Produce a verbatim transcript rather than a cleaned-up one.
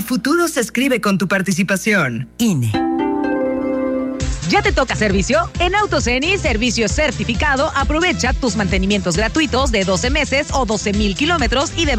futuro se escribe con tu participación. I N E. ¿Ya te toca servicio? En Autoceni, servicio certificado, aprovecha tus mantenimientos gratuitos de doce meses o doce mil kilómetros y de